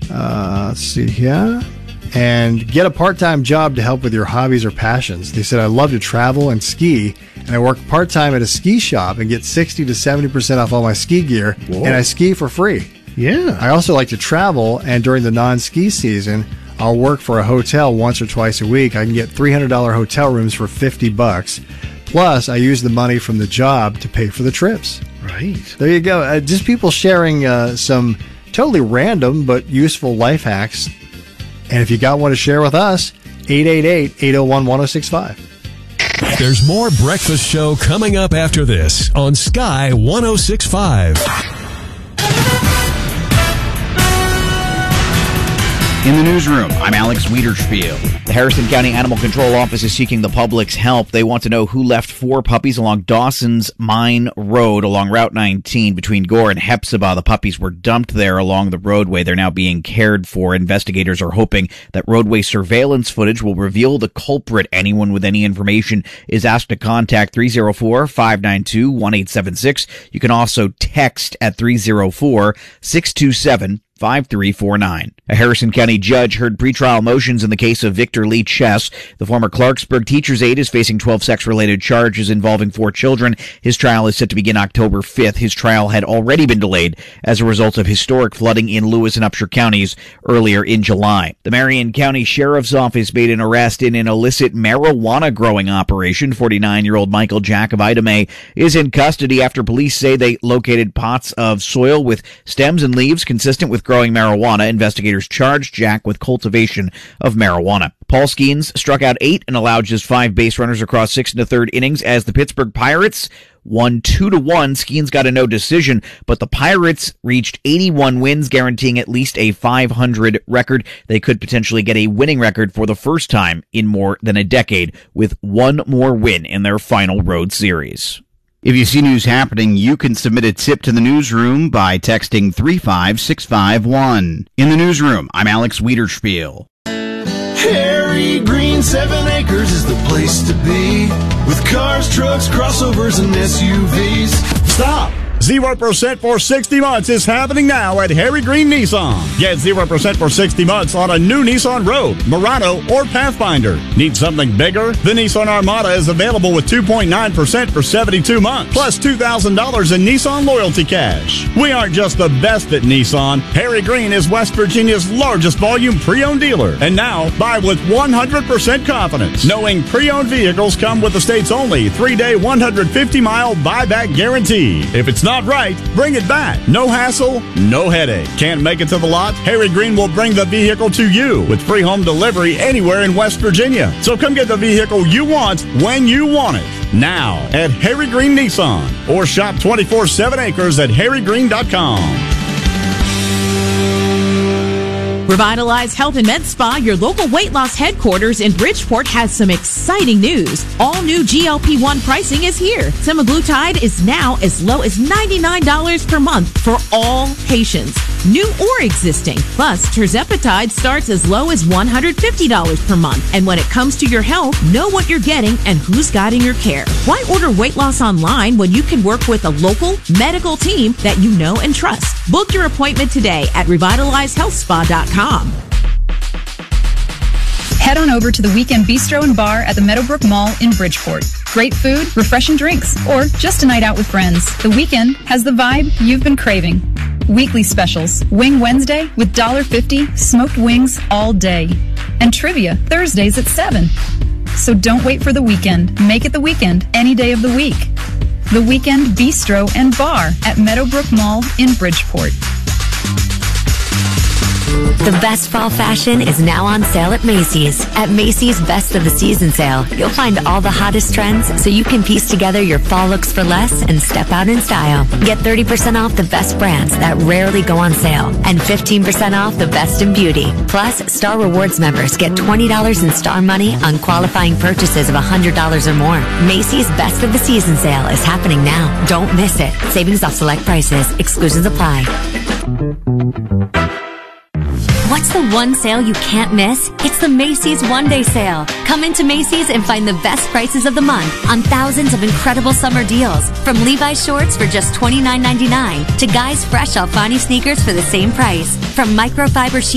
Let's see here. And get a part-time job to help with your hobbies or passions. They said, I love to travel and ski, and I work part-time at a ski shop and get 60 to 70% off all my ski gear, and I ski for free. Yeah. I also like to travel, and during the non-ski season, I'll work for a hotel once or twice a week. I can get $300 hotel rooms for $50. Plus, I use the money from the job to pay for the trips. Right. There you go. Just people sharing some totally random but useful life hacks. And if you got one to share with us, 888-801-1065. There's more Breakfast Show coming up after this on Sky 106.5. In the newsroom, I'm Alex Wiederspiel. The Harrison County Animal Control Office is seeking the public's help. They want to know who left 4 puppies along Dawson's Mine Road along Route 19 between Gore and Hepzibah. The puppies were dumped there along the roadway. They're now being cared for. Investigators are hoping that roadway surveillance footage will reveal the culprit. Anyone with any information is asked to contact 304-592-1876. You can also text at 304-627-5349. A Harrison County judge heard pretrial motions in the case of Victor Lee Chess. The former Clarksburg teacher's aide is facing 12 sex-related charges involving 4 children. His trial is set to begin October 5th. His trial had already been delayed as a result of historic flooding in Lewis and Upshur counties earlier in July. The Marion County Sheriff's Office made an arrest in an illicit marijuana growing operation. 49-year-old Michael Jack of Idamay is in custody after police say they located pots of soil with stems and leaves consistent with growing marijuana. Investigators charged Jack with cultivation of marijuana. Paul Skeens struck out 8 and allowed just 5 base runners across 6 1/3 innings as the Pittsburgh Pirates won 2-1. Skeens got a no decision, but the Pirates reached 81 wins, guaranteeing at least a 500 record. They could potentially get a winning record for the first time in more than a decade with one more win in their final road series. If you see news happening, you can submit a tip to the newsroom by texting 35651. In the newsroom, I'm Alex Wiederspiel. Harry Green 7 Acres is the place to be, with cars, trucks, crossovers, and SUVs. Stop! 0% for 60 months is happening now at Harry Green Nissan. Get 0% for 60 months on a new Nissan Rogue, Murano, or Pathfinder. Need something bigger? The Nissan Armada is available with 2.9% for 72 months, plus $2,000 in Nissan loyalty cash. We aren't just the best at Nissan. Harry Green is West Virginia's largest volume pre-owned dealer. And now, buy with 100% confidence, knowing pre-owned vehicles come with the state's only 3-day, 150-mile buyback guarantee. If it's not right, bring it back. No hassle, no headache. Can't make it to the lot? Harry Green will bring the vehicle to you with free home delivery anywhere in West Virginia. So come get the vehicle you want when you want it. Now at Harry Green Nissan, or shop 24/7 acres at harrygreen.com. Revitalize Health and Med Spa, your local weight loss headquarters in Bridgeport, has some exciting news. All new GLP-1 pricing is here. Semaglutide is now as low as $99 per month for all patients, new or existing. Plus, tirzepatide starts as low as $150 per month. And when it comes to your health, know what you're getting and who's guiding your care. Why order weight loss online when you can work with a local medical team that you know and trust? Book your appointment today at revitalizehealthspa.com. Head on over to the Weekend Bistro and Bar at the Meadowbrook Mall in Bridgeport. Great food, refreshing drinks, or just a night out with friends. The Weekend has the vibe you've been craving. Weekly specials. Wing Wednesday with $1.50, smoked wings all day. And trivia Thursdays at 7. So don't wait for the weekend. Make it the weekend any day of the week. The Weekend Bistro and Bar at Meadowbrook Mall in Bridgeport. The best fall fashion is now on sale at Macy's. At Macy's Best of the Season sale, you'll find all the hottest trends so you can piece together your fall looks for less and step out in style. Get 30% off the best brands that rarely go on sale and 15% off the best in beauty. Plus, Star Rewards members get $20 in Star Money on qualifying purchases of $100 or more. Macy's Best of the Season sale is happening now. Don't miss it. Savings off select prices. Exclusions apply. What's the one sale you can't miss? It's the Macy's One Day Sale. Come into Macy's and find the best prices of the month on thousands of incredible summer deals. From Levi's shorts for just $29.99 to guys fresh Alfani sneakers for the same price. From microfiber sheets